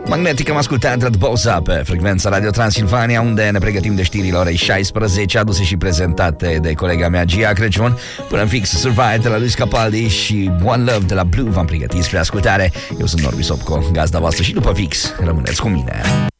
Magnetic am ascultat Red Bosa pe frecvența Radio Transilvania, unde ne pregătim de știrile orei 16, aduse și prezentate de colega mea Gia Crăciun. Până în fix Survive de la Luis Capaldi și One Love de la Blue v-am pregătit spre ascultare. Eu sunt Norbi Sopco, gazda voastră, și după fix rămâneți cu mine.